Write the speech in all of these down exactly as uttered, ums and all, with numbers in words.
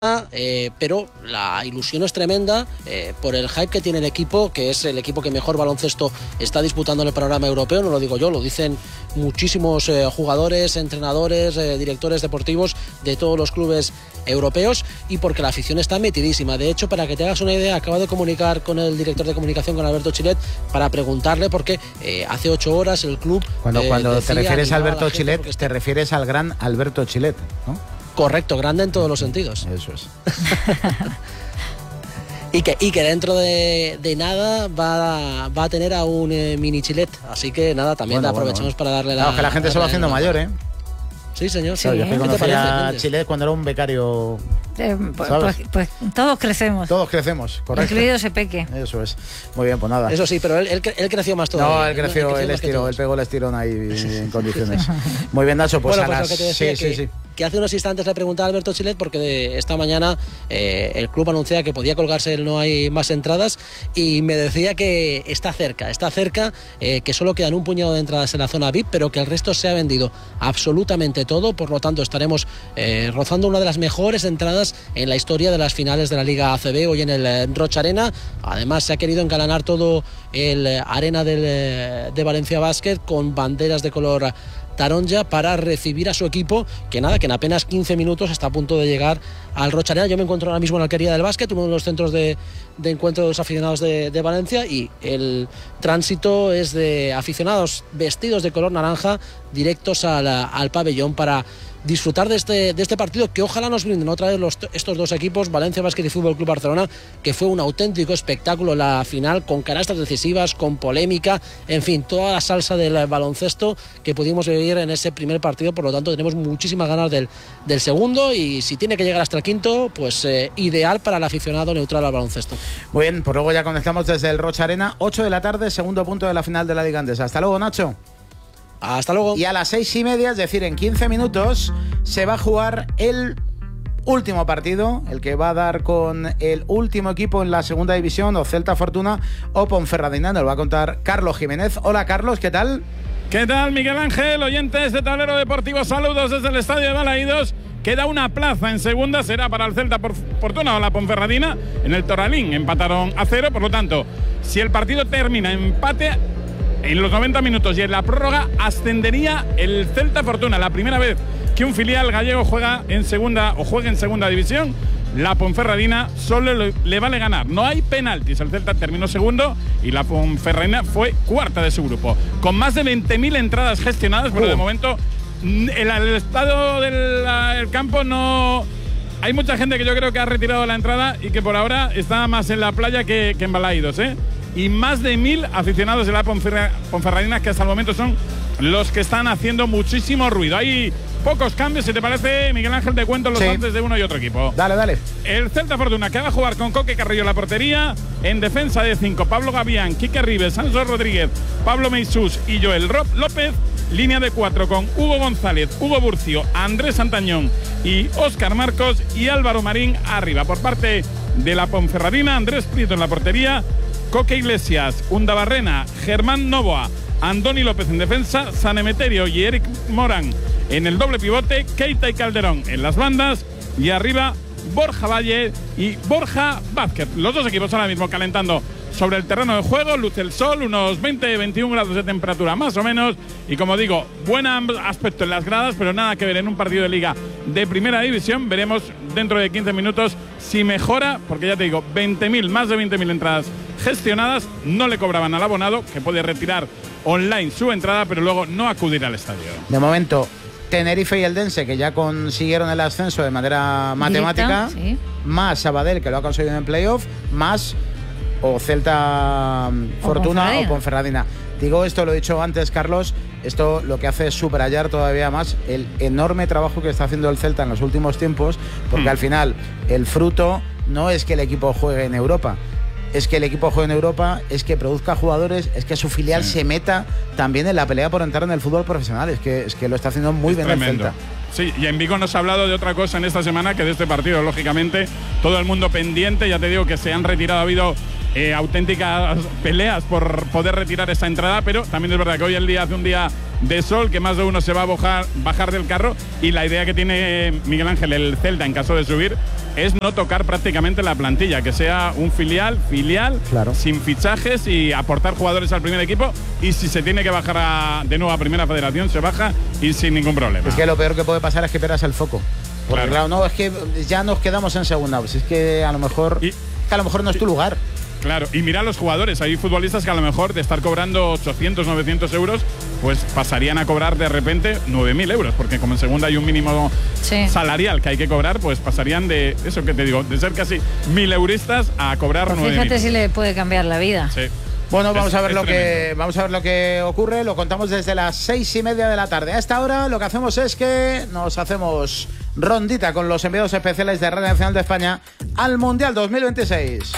Eh, pero la ilusión es tremenda eh, por el hype que tiene el equipo, que es el equipo que mejor baloncesto está disputando en el panorama europeo. No lo digo yo, lo dicen muchísimos eh, jugadores, entrenadores, eh, directores deportivos de todos los clubes europeos, y porque la afición está metidísima. De hecho, para que te hagas una idea, acabo de comunicar con el director de comunicación, con Alberto Chilet, para preguntarle, porque eh, hace ocho horas el club... Cuando, eh, cuando te refieres a Alberto a Chilet, está... te refieres al gran Alberto Chilet, ¿no? Correcto, grande en todos los sentidos. Eso es. y, que, y que dentro de, de nada va, va a tener a un eh, mini Chilet. Así que nada, también bueno, aprovechamos bueno. para darle la... Claro, que la gente se va haciendo mayor, ¿eh? Sí, señor. Claro, sí, yo que conocí a Chilet cuando era un becario. Eh, pues, pues, pues todos crecemos. Todos crecemos, correcto. Incluido ese peque. Eso es. Muy bien, pues nada. Eso sí, pero él, él, él creció más todavía. No, él creció, no, él, él estiró, él pegó el estirón ahí en condiciones. Muy bien, Nacho, pues, bueno, a pues las... lo que te decía, sí, que, sí, sí. que hace unos instantes le preguntaba a Alberto Chilet, porque de esta mañana eh, el club anunciaba que podía colgarse el no hay más entradas, y me decía que está cerca, está cerca, eh, que solo quedan un puñado de entradas en la zona V I P, pero que el resto se ha vendido absolutamente todo. Por lo tanto, estaremos eh, rozando una de las mejores entradas en la historia de las finales de la Liga A C B hoy en el eh, Roch Arena. Además, se ha querido engalanar todo el eh, arena del, eh, de Valencia Basket con banderas de color taronja para recibir a su equipo, que nada, que en apenas quince minutos está a punto de llegar al Roch Arena. Yo me encuentro ahora mismo en la Alquería del Básquet, uno de los centros de, de encuentro de los aficionados de, de Valencia, y el tránsito es de aficionados vestidos de color naranja directos al, al pabellón para disfrutar de este, de este partido, que ojalá nos brinden otra vez los, estos dos equipos, Valencia Basket y Fútbol Club Barcelona, que fue un auténtico espectáculo la final, con canastas decisivas, con polémica, en fin, toda la salsa del baloncesto que pudimos vivir en ese primer partido. Por lo tanto, tenemos muchísimas ganas del, del segundo, y si tiene que llegar hasta el quinto, pues eh, ideal para el aficionado neutral al baloncesto. Muy bien, pues luego ya conectamos desde el Roch Arena, ocho de la tarde, segundo punto de la final de la Liga Andesa. Hasta luego, Nacho. Hasta luego. Y a las seis y media, es decir, en quince minutos, se va a jugar el último partido, el que va a dar con el último equipo en la segunda división, o Celta Fortuna o Ponferradina. Nos lo va a contar Carlos Jiménez. Hola, Carlos, ¿qué tal? ¿Qué tal, Miguel Ángel? Oyentes de Tablero Deportivo, saludos desde el Estadio de Balaídos. Queda una plaza en segunda, será para el Celta Fortuna o la Ponferradina. En el Toralín empataron a cero, por lo tanto, si el partido termina empate en los noventa minutos y en la prórroga, ascendería el Celta Fortuna. La primera vez que un filial gallego juega en segunda o juega en segunda división. La Ponferradina solo le vale ganar. No hay penaltis. El Celta terminó segundo y la Ponferradina fue cuarta de su grupo. Con más de veinte mil entradas gestionadas, pero de momento el, el estado del el campo no... Hay mucha gente que yo creo que ha retirado la entrada y que por ahora está más en la playa que, que en Balaídos, ¿eh? Y más de mil aficionados de la Ponferra, Ponferradina, que hasta el momento son los que están haciendo muchísimo ruido. Hay pocos cambios, si te parece, Miguel Ángel, te cuento los sí. antes de uno y otro equipo. Dale, dale. El Celta Fortuna, que va a jugar con Coque Carrillo en la portería. En defensa de cinco, Pablo Gavián, Quique Ribes, Sanso Rodríguez, Pablo Meisús y Joel Rob López. Línea de cuatro con Hugo González, Hugo Burcio, Andrés Santañón y Óscar Marcos, y Álvaro Marín arriba. Por parte de la Ponferradina, Andrés Prieto en la portería, Coque Iglesias, Undabarrena, Germán Novoa, Andoni López en defensa, San Emeterio y Eric Morán en el doble pivote, Keita y Calderón en las bandas, y arriba Borja Valle y Borja Vázquez. Los dos equipos ahora mismo calentando sobre el terreno de juego, luce el sol, unos veinte a veintiún grados de temperatura más o menos, y como digo, buen aspecto en las gradas, pero nada que ver en un partido de liga de primera división. Veremos dentro de quince minutos si mejora, porque ya te digo, veinte mil, más de veinte mil entradas gestionadas, no le cobraban al abonado, que puede retirar online su entrada, pero luego no acudir al estadio. De momento, Tenerife y Eldense, que ya consiguieron el ascenso de manera matemática, Directa, sí. Más Sabadell, que lo ha conseguido en playoff, más o Celta o Fortuna Ponferradina. o Ponferradina. Digo esto, lo he dicho antes, Carlos, esto lo que hace es subrayar todavía más el enorme trabajo que está haciendo el Celta en los últimos tiempos, porque mm. al final el fruto no es que el equipo juegue en Europa, es que el equipo juegue en Europa, es que produzca jugadores, es que su filial sí. se meta también en la pelea por entrar en el fútbol profesional. Es que, es que lo está haciendo muy es bien tremendo. el Celta. Sí, y en Vigo nos ha hablado de otra cosa en esta semana que de este partido, lógicamente. Todo el mundo pendiente, ya te digo que se han retirado, ha habido eh, auténticas peleas por poder retirar esa entrada, pero también es verdad que hoy el día hace un día de sol, que más de uno se va a bajar, bajar del carro, y la idea que tiene Miguel Ángel, el Celta, en caso de subir, es no tocar prácticamente la plantilla, que sea un filial, filial, claro, sin fichajes y aportar jugadores al primer equipo, y si se tiene que bajar a, de nuevo a Primera Federación, se baja y sin ningún problema. Es que lo peor que puede pasar es que pierdas el foco. Porque claro, claro no, es que ya nos quedamos en segunda, pues es que a lo mejor, y, que a lo mejor no es tu lugar. Claro, y mira a los jugadores, hay futbolistas que a lo mejor de estar cobrando ochocientos, novecientos euros, pues pasarían a cobrar de repente nueve mil euros, porque como en segunda hay un mínimo sí. salarial que hay que cobrar, pues pasarían de, eso que te digo, de ser casi mil euristas a cobrar pues nueve mil. Fíjate si le puede cambiar la vida. Sí. Bueno, vamos es, a ver lo que vamos a ver lo que ocurre. Lo contamos desde las seis y media de la tarde. A esta hora lo que hacemos es que nos hacemos rondita con los enviados especiales de Radio Nacional de España al Mundial dos mil veintiséis.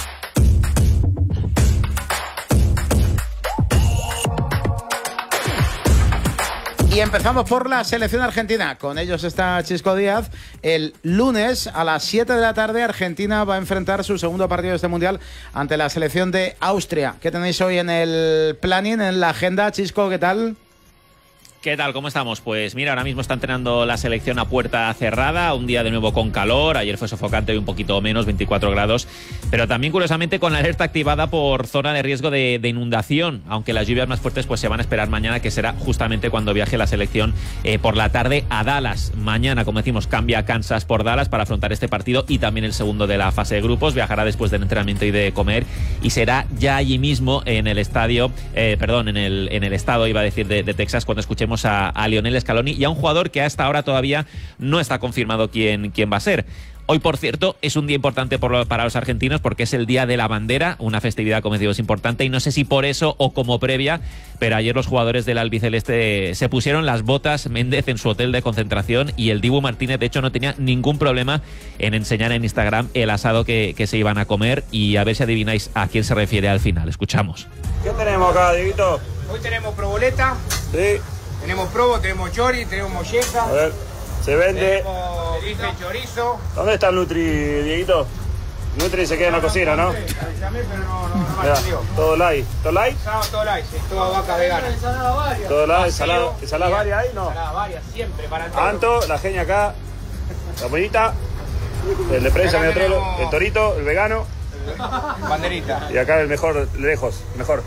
Y empezamos por la selección argentina. Con ellos está Chisco Díaz. El lunes a las siete de la tarde Argentina va a enfrentar su segundo partido de este Mundial ante la selección de Austria. ¿Qué tenéis hoy en el planning, en la agenda? Chisco, ¿qué tal? ¿Qué tal? ¿Cómo estamos? Pues mira, ahora mismo está entrenando la selección a puerta cerrada, un día de nuevo con calor, ayer fue sofocante y un poquito menos, veinticuatro grados, pero también curiosamente con la alerta activada por zona de riesgo de, de inundación, aunque las lluvias más fuertes pues se van a esperar mañana, que será justamente cuando viaje la selección eh, por la tarde a Dallas. Mañana, como decimos, cambia a Kansas por Dallas para afrontar este partido y también el segundo de la fase de grupos, viajará después del entrenamiento y de comer y será ya allí mismo en el estadio, eh, perdón, en el, en el estado, iba a decir, de, de Texas, cuando escuchemos A, a Lionel Scaloni y a un jugador que hasta ahora todavía no está confirmado quién, quién va a ser. Hoy, por cierto, es un día importante por lo, para los argentinos porque es el Día de la Bandera, una festividad, como digo, es importante y no sé si por eso o como previa, pero ayer los jugadores del albiceleste se pusieron las botas Méndez en su hotel de concentración y el Dibu Martínez, de hecho, no tenía ningún problema en enseñar en Instagram el asado que, que se iban a comer y a ver si adivináis a quién se refiere al final. Escuchamos. ¿Qué tenemos acá, Dieguito? Hoy tenemos proboleta. Sí. Tenemos probo, tenemos chori, tenemos molleja. A ver, se vende. Tenemos bife chorizo. ¿Dónde está el Nutri, Dieguito? Nutri se queda en la cocina, ¿no? Avisame, pero no, no, no Mira, todo light. ¿Todo light? Todo light, sí, toda vaca vegana. Todo light, ensalada, ensalada varias ahí, ¿no? Ensalada varias, siempre, para todo. Anto, la genia acá, la bonita, el de prensa, el, tenemos... el torito, el vegano. Banderita. Y acá el mejor, lejos, mejor.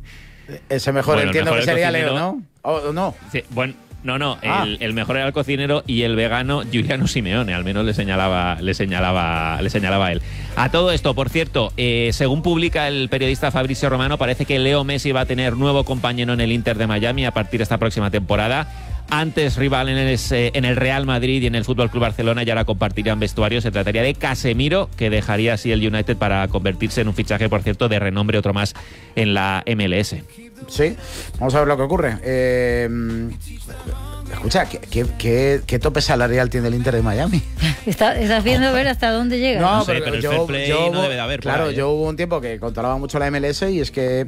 Ese mejor, bueno, entiendo mejor que sería Leo, ¿no? ¿O no? Sí, bueno, no, no, ah. el, el mejor era el cocinero y el vegano Giuliano Simeone, al menos le señalaba, le señalaba, le señalaba él. A todo esto, por cierto, eh, según publica el periodista Fabrizio Romano, parece que Leo Messi va a tener nuevo compañero en el Inter de Miami a partir de esta próxima temporada. Antes rival en el, en el Real Madrid y en el F C Barcelona, y ahora compartirían vestuario. Se trataría de Casemiro, que dejaría así el United para convertirse en un fichaje, por cierto, de renombre, otro más en la M L S. Sí, vamos a ver lo que ocurre. Eh, escucha, ¿qué, qué, qué, ¿qué tope salarial tiene el Inter de Miami? Está, ¿Estás viendo a ver hasta dónde llega? No, no sé, pero, pero el yo, fair play yo, no debe de haber. Claro, ahí, yo ¿eh? hubo un tiempo que controlaba mucho la M L S y es que...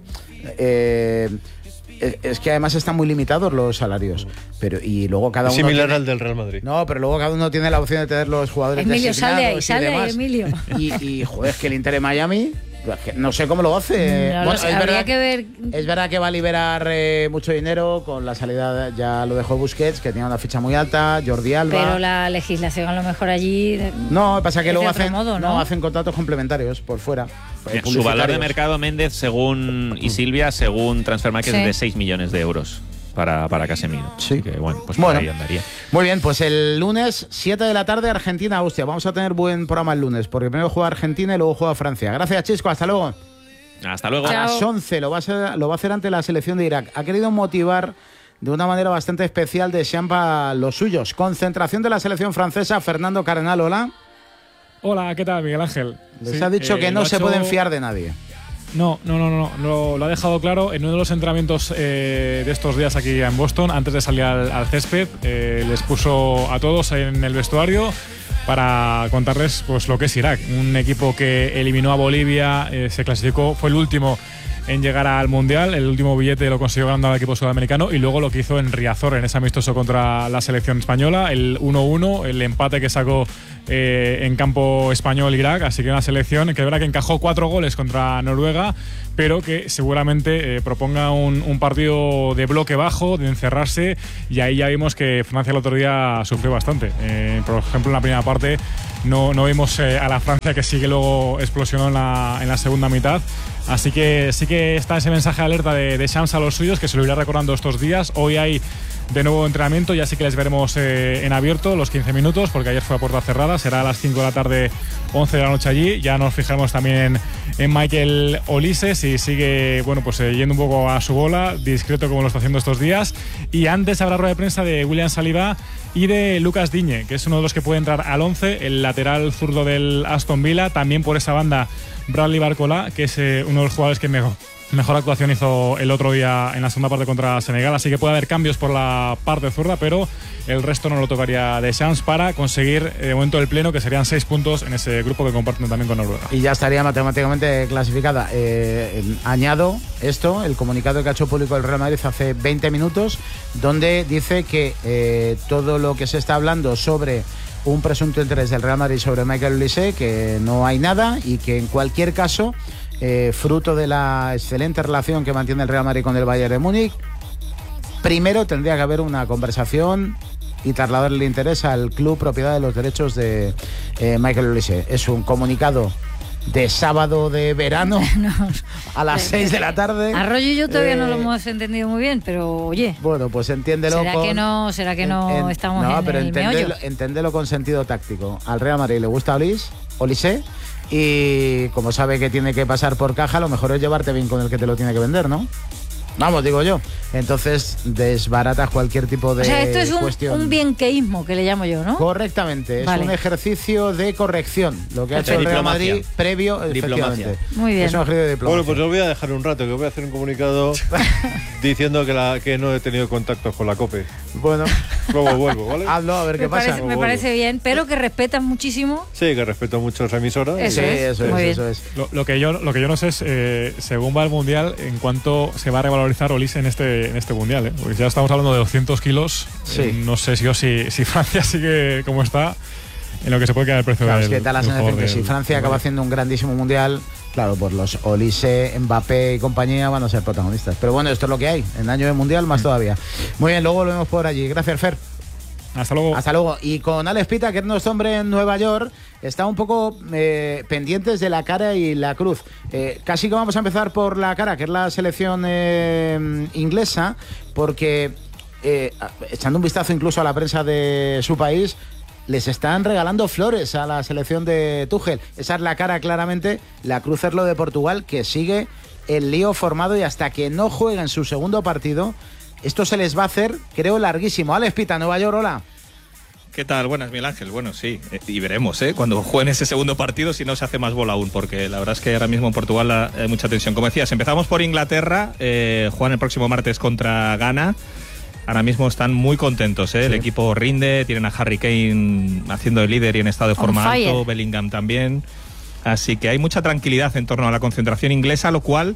Eh, es que además están muy limitados los salarios, pero y luego cada uno similar tiene, al del Real Madrid. No, pero luego cada uno tiene la opción de tener los jugadores Emilio, designados sale ahí, sale y demás. ahí, Emilio. Y, y joder, es que el Inter de Miami, no sé cómo lo hace. No, bueno, sé, es, habría verdad, que ver... es verdad que va a liberar eh, mucho dinero con la salida, ya lo dejó Busquets, que tenía una ficha muy alta, Jordi Alba. Pero la legislación a lo mejor allí... No, pasa que luego hacen, modo, ¿no? no, hacen contratos complementarios por fuera. Bien, su valor de mercado, Méndez, según y Silvia, según Transfermarkt, sí, es de seis millones de euros. Para, para Casemiro. Sí. Que, bueno, pues bueno, por ahí andaría. Muy bien, pues el lunes, siete de la tarde, Argentina-Austria. Vamos a tener buen programa el lunes, porque primero juega Argentina y luego juega Francia. Gracias, Chisco. Hasta luego. Hasta luego. A las once lo va a hacer, lo va a hacer ante la selección de Irak. Ha querido motivar de una manera bastante especial de Champa los suyos. Concentración de la selección francesa. Fernando Cardenal, hola. Hola, ¿qué tal, Miguel Ángel? Les sí, ha dicho eh, que no se hecho... pueden fiar de nadie. No, no, no, no, lo, lo ha dejado claro en uno de los entrenamientos eh, de estos días aquí en Boston, antes de salir al, al césped, eh, les puso a todos en el vestuario para contarles pues lo que es Irak, un equipo que eliminó a Bolivia, eh, se clasificó, fue el último en llegar al Mundial. El último billete lo consiguió ganando al equipo sudamericano y luego lo que hizo en Riazor, en ese amistoso contra la selección española, el uno uno, el empate que sacó eh, en campo español Irak. Así que una selección que es verdad que encajó cuatro goles contra Noruega, pero que seguramente eh, proponga un, un partido de bloque bajo, de encerrarse, y ahí ya vimos que Francia el otro día sufrió bastante. Eh, por ejemplo, en la primera parte no, no vimos eh, a la Francia que sí que luego explosionó en la, en la segunda mitad. Así que sí que está ese mensaje de alerta de, de Shams a los suyos, que se lo irá recordando estos días. Hoy hay de nuevo entrenamiento, ya sí que les veremos eh, en abierto los quince minutos, porque ayer fue a puerta cerrada. Será a las cinco de la tarde, once de la noche allí. Ya nos fijaremos también en, en Michael Olise, si sigue, bueno, pues eh, yendo un poco a su bola, discreto como lo está haciendo estos días. Y antes habrá rueda de prensa de William Saliba y de Lucas Digne, que es uno de los que puede entrar al once, el lateral zurdo del Aston Villa. También por esa banda Bradley Barcola, que es eh, uno de los jugadores que mejor, mejor actuación hizo el otro día en la segunda parte contra Senegal. Así que puede haber cambios por la parte zurda, pero el resto no lo tocaría de Shams para conseguir de momento el pleno, que serían seis puntos en ese grupo que comparten también con Noruega. Y ya estaría matemáticamente clasificada. Eh, añado esto, el comunicado que ha hecho público el Real Madrid hace veinte minutos, donde dice que eh, todo lo que se está hablando sobre un presunto interés del Real Madrid sobre Michael Olise, que no hay nada, y que en cualquier caso, eh, fruto de la excelente relación que mantiene el Real Madrid con el Bayern de Múnich, primero tendría que haber una conversación y trasladarle el interés al club propiedad de los derechos de eh, Michael Olise. Es un comunicado de sábado de verano no, a las seis de la tarde. Arroyo y yo todavía eh, no lo hemos entendido muy bien, pero oye. Bueno, pues entiéndelo. ¿Será con, que no, será que no en, en, estamos no, en pero el entendelo, meollo? Enténdelo con sentido táctico. Al Real Madrid le gusta Olise, Olise, y como sabe que tiene que pasar por caja, lo mejor es llevarte bien con el que te lo tiene que vender, ¿no? Vamos, digo yo. Entonces desbaratas cualquier tipo de cuestión. O sea, esto es un, cuestión. un bienqueísmo, que le llamo yo, ¿no? Correctamente, vale. Es un ejercicio de corrección, lo que ha hecho el Real Madrid previo, efectivamente. Muy bien. Es un ejercicio de diplomacia. Bueno, pues os voy a dejar un rato, que voy a hacer un comunicado diciendo que, la, que no he tenido contactos con la COPE. Bueno, luego vuelvo, ¿vale? Hazlo, a ver me qué pasa. Parece, me parece bien, pero que respetas muchísimo. Sí, que respeto mucho esa emisora. Eso sí, es, eso es, muy eso bien. es. Lo, lo, que yo, lo que yo no sé es, eh, según va el Mundial, en cuánto se va a revalorizar Olise en este, en este Mundial, ¿eh? Porque ya estamos hablando de doscientos kilos. Sí. Eh, no sé si, yo, si, si Francia sigue como está, en lo que se puede quedar el precio Claro, del, es que da la sensación que si Francia acaba haciendo un grandísimo Mundial, claro, pues los Olise, Mbappé y compañía van a ser protagonistas. Pero bueno, esto es lo que hay. En año de Mundial más todavía. Muy bien, luego volvemos por allí. Gracias, Fer. Hasta luego. Hasta luego. Y con Alex Pita, que es nuestro hombre en Nueva York, está un poco eh, pendientes de la cara y la cruz. Eh, casi que vamos a empezar por la cara, que es la selección eh, inglesa, porque eh, echando un vistazo incluso a la prensa de su país, les están regalando flores a la selección de Tuchel. Esa es la cara claramente. La cruz es lo de Portugal, que sigue el lío formado, y hasta que no jueguen su segundo partido, esto se les va a hacer, creo, larguísimo. Alex Pita, Nueva York, hola. ¿Qué tal? Buenas, Miguel Ángel. Bueno, sí, eh, y veremos, ¿eh? Cuando jueguen ese segundo partido, si no se hace más bola aún, porque la verdad es que ahora mismo en Portugal hay mucha tensión. Como decías, empezamos por Inglaterra, eh, juegan el próximo martes contra Ghana. Ahora mismo están muy contentos, ¿eh? Sí. El equipo rinde, tienen a Harry Kane haciendo de líder y en estado de forma alto, Bellingham también. Así que hay mucha tranquilidad en torno a la concentración inglesa, lo cual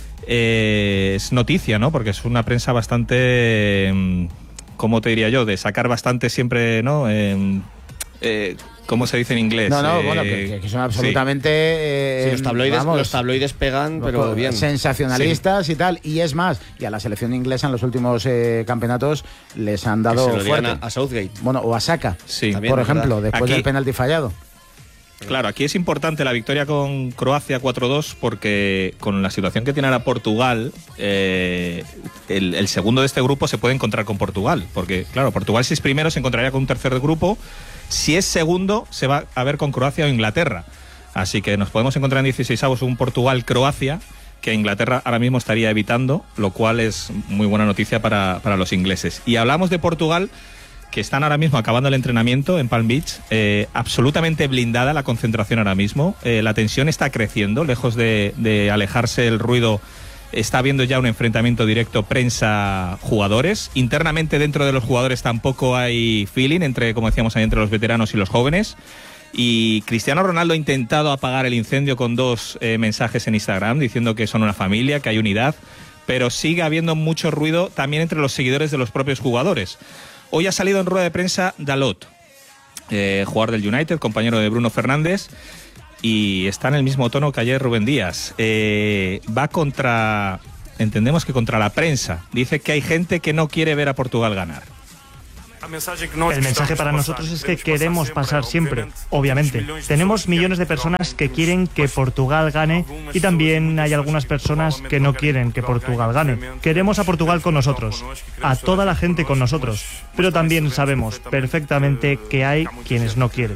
eh, es noticia, ¿no? Porque es una prensa bastante, eh, ¿cómo te diría yo? De sacar bastante siempre, ¿no? Eh, eh, ¿Cómo se dice en inglés? No, no, eh, bueno, que, que son absolutamente... Sí. Eh, sí, los, tabloides, vamos, los tabloides pegan, pero bien. Sensacionalistas sí. Y tal. Y es más, y a la selección inglesa en los últimos eh, campeonatos les han dado que se lo fuerte. A, a Southgate. Bueno, o a Saka, sí. También, por ejemplo, ¿verdad? Después Aquí, del penalti fallado. Claro, aquí es importante la victoria con Croacia cuatro dos, porque con la situación que tiene ahora Portugal, eh, el, el segundo de este grupo se puede encontrar con Portugal, porque claro, Portugal si es primero se encontraría con un tercer grupo, si es segundo se va a ver con Croacia o Inglaterra, así que nos podemos encontrar en dieciseisavos un Portugal-Croacia que Inglaterra ahora mismo estaría evitando, lo cual es muy buena noticia para, para los ingleses. Y hablamos de Portugal, que están ahora mismo acabando el entrenamiento en Palm Beach, eh, absolutamente blindada la concentración ahora mismo, eh, la tensión está creciendo, lejos de, de alejarse el ruido, está habiendo ya un enfrentamiento directo prensa-jugadores, internamente dentro de los jugadores tampoco hay feeling, entre, como decíamos ahí, entre los veteranos y los jóvenes, Y Cristiano Ronaldo ha intentado apagar el incendio con dos eh, mensajes en Instagram diciendo que son una familia, que hay unidad, pero sigue habiendo mucho ruido también entre los seguidores de los propios jugadores. Hoy ha salido en rueda de prensa Dalot, eh, jugador del United, compañero de Bruno Fernández, y está en el mismo tono que ayer Rubén Díaz. Eh, va contra, entendemos que contra la prensa. Dice que hay gente que no quiere ver a Portugal ganar. El mensaje para nosotros es que queremos pasar siempre, obviamente. Tenemos millones de personas que quieren que Portugal gane y también hay algunas personas que no quieren que Portugal gane. Queremos a Portugal con nosotros, a toda la gente con nosotros, pero también sabemos perfectamente que hay quienes no quieren.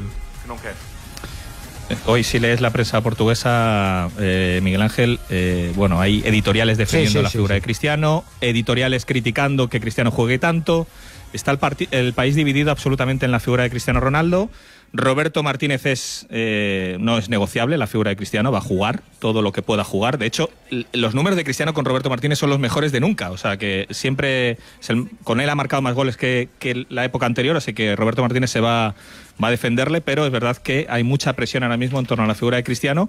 Hoy si lees la prensa portuguesa, eh, Miguel Ángel, eh, bueno, hay editoriales defendiendo sí, sí, la figura sí, sí. de Cristiano, editoriales criticando que Cristiano juegue tanto. Está el, el país dividido absolutamente en la figura de Cristiano Ronaldo. Roberto Martínez es, eh, no es negociable, la figura de Cristiano va a jugar todo lo que pueda jugar. De hecho, los números de Cristiano con Roberto Martínez son los mejores de nunca. O sea, que siempre el, con él ha marcado más goles que, que la época anterior, así que Roberto Martínez se va, va a defenderle, pero es verdad que hay mucha presión ahora mismo en torno a la figura de Cristiano.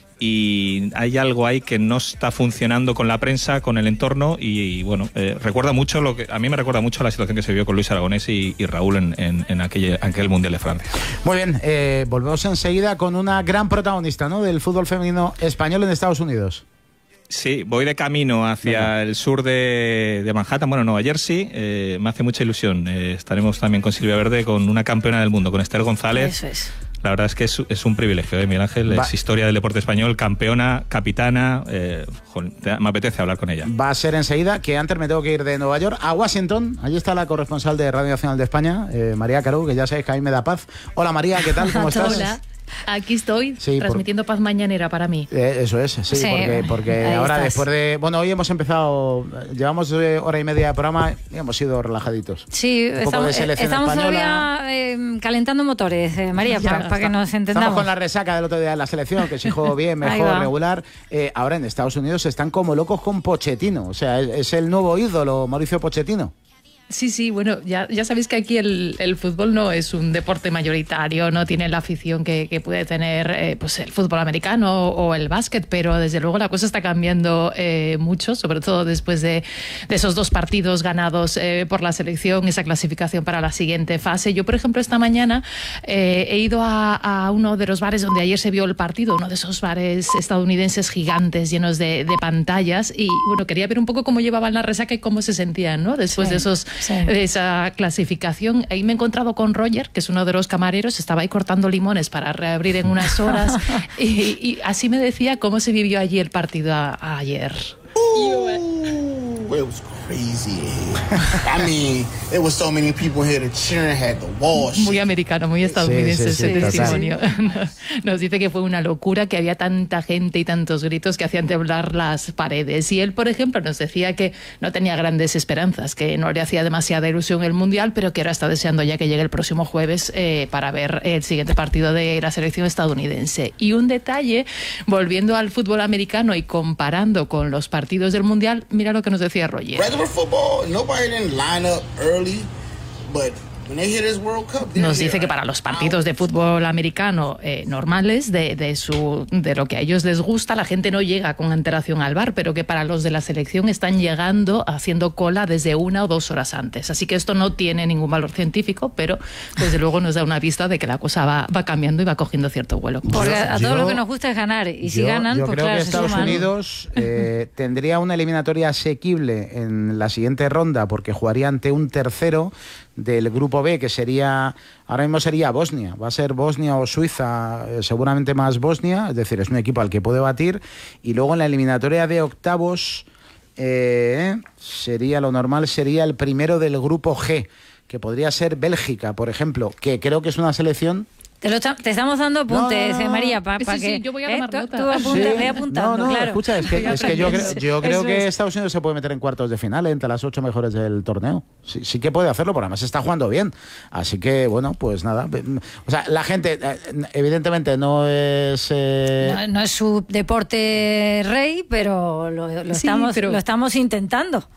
Y hay algo ahí que no está funcionando con la prensa, con el entorno y, y bueno, eh, recuerda mucho lo que a mí me recuerda mucho a la situación que se vio con Luis Aragonés y, y Raúl en, en, en aquel, aquel Mundial de Francia. Muy bien, eh, volvemos enseguida con una gran protagonista, ¿no?, del fútbol femenino español en Estados Unidos. Sí, voy de camino hacia Venga. el sur de, de Manhattan, bueno, Nueva Jersey. Eh, me hace mucha ilusión. Eh, estaremos también con Silvia Verde, con una campeona del mundo, con Esther González. Eso es. La verdad es que es, es un privilegio, ¿eh, Miguel Ángel? Va. Es historia del deporte español, campeona, capitana. Eh, joder, me apetece hablar con ella. Va a ser enseguida, que antes me tengo que ir de Nueva York a Washington. Allí está la corresponsal de Radio Nacional de España, eh, María Carú, que ya sabéis que a mí me da paz. Hola María, ¿qué tal? ¿Cómo estás? Hola. Aquí estoy, sí, transmitiendo por... paz mañanera para mí. Eh, eso es, sí, sí. porque, porque ahora estás. Después de... Bueno, hoy hemos empezado, llevamos hora y media de programa y hemos ido relajaditos. Sí, estamos, estamos todavía eh, calentando motores, eh, María, para, para que nos entendamos. Estamos con la resaca del otro día de la selección, que si jugó bien, mejor, regular. Eh, ahora en Estados Unidos están como locos con Pochettino, o sea, es, es el nuevo ídolo, Mauricio Pochettino. Sí, sí, bueno, ya, ya sabéis que aquí el, el fútbol no es un deporte mayoritario, no tiene la afición que, que puede tener eh, pues el fútbol americano o el básquet, pero desde luego la cosa está cambiando eh, mucho, sobre todo después de, de esos dos partidos ganados eh, por la selección, esa clasificación para la siguiente fase. Yo, por ejemplo, esta mañana eh, he ido a, a uno de los bares donde ayer se vio el partido, uno de esos bares estadounidenses gigantes llenos de, de pantallas, y bueno, quería ver un poco cómo llevaban la resaca y cómo se sentían, ¿no?, después sí. de esos Sí. de esa clasificación. Ahí me he encontrado con Roger, que es uno de los camareros, estaba ahí cortando limones para reabrir en unas horas y, y así me decía cómo se vivió allí el partido a, a ayer. It was crazy. I mean, there was so many people here that cheering, had the wall. Muy americano, muy estadounidense sí, sí, sí, ese testimonio. Total. Nos dice que fue una locura, que había tanta gente y tantos gritos que hacían temblar las paredes. Y él, por ejemplo, nos decía que no tenía grandes esperanzas, que no le hacía demasiada ilusión el Mundial, pero que ahora está deseando ya que llegue el próximo jueves eh, para ver el siguiente partido de la selección estadounidense. Y un detalle, volviendo al fútbol americano y comparando con los partidos del Mundial, mira lo que nos decía Roger. Regular football, nobody didn't line up early, but Nos dice que para los partidos de fútbol americano eh, normales, de, de, su, de lo que a ellos les gusta, la gente no llega con antelación al bar, pero que para los de la selección están llegando haciendo cola desde una o dos horas antes. Así que esto no tiene ningún valor científico, pero desde luego nos da una pista de que la cosa va, va cambiando y va cogiendo cierto vuelo. Porque a todos lo que nos gusta es ganar, y si yo, ganan, yo pues creo claro, que se Estados suman. Unidos eh, tendría una eliminatoria asequible en la siguiente ronda, porque jugaría ante un tercero del grupo B, que sería, ahora mismo sería Bosnia, va a ser Bosnia o Suiza, eh, seguramente más Bosnia, es decir, es un equipo al que puede batir, y luego en la eliminatoria de octavos eh, sería, lo normal sería el primero del grupo G, que podría ser Bélgica, por ejemplo, que creo que es una selección. Te, lo está, te estamos dando apuntes, No, no, no. María, para pa Sí, que... sí, yo voy a ¿eh? tomar Tú, nota. tú apunta, Sí. ve apuntando, no, no, claro. escucha, es que, es que yo, creo- yo creo Eso que es. Estados Unidos se puede meter en cuartos de final, entre las ocho mejores del torneo. Sí, sí que puede hacerlo, porque además está jugando bien. Así que, bueno, pues nada. O sea, la gente, eh, evidentemente, no es... eh, No, no es su deporte rey, pero lo, lo Sí, estamos, pero- lo estamos intentando.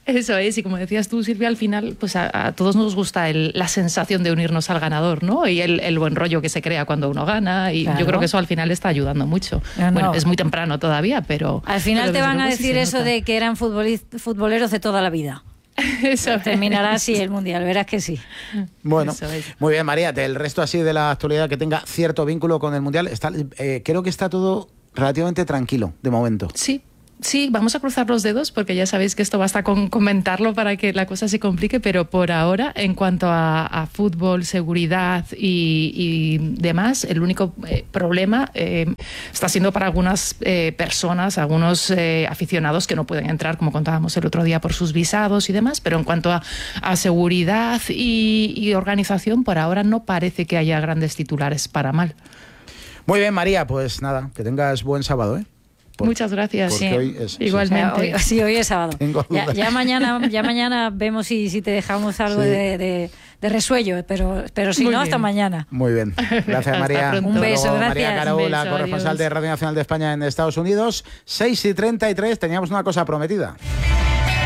Eso es, y como decías tú, Silvia, al final pues a, a todos nos gusta el, la sensación de unirnos al ganador, ¿no? Y el, el buen rollo que se crea cuando uno gana, y claro. yo creo que eso al final está ayudando mucho. No, no. Bueno, es muy temprano todavía, pero... Al final pero te van a decir sí eso de que eran futboleros de toda la vida. Eso terminará así el Mundial, verás que sí. Bueno, muy bien, María, el resto así de la actualidad que tenga cierto vínculo con el Mundial, está, eh, creo que está todo relativamente tranquilo de momento. Sí. Sí, vamos a cruzar los dedos porque ya sabéis que esto basta con comentarlo para que la cosa se complique, pero por ahora, en cuanto a, a fútbol, seguridad y, y demás, el único eh, problema eh, está siendo para algunas eh, personas, algunos eh, aficionados que no pueden entrar, como contábamos el otro día, por sus visados y demás, pero en cuanto a, a seguridad y, y organización, por ahora no parece que haya grandes titulares para mal. Muy bien, María, pues nada, que tengas buen sábado, ¿eh? Por, Muchas gracias. Sí. Hoy es, igualmente. Sí, hoy, sí, hoy es sábado. Ya, ya mañana, ya mañana vemos si, si te dejamos algo sí. de, de, de resuello, pero, pero si Muy no, bien. hasta mañana. Muy bien. Gracias, María. Un beso, gracias. María Caro, beso, la corresponsal adiós. de Radio Nacional de España en Estados Unidos. seis y treinta y tres, teníamos una cosa prometida.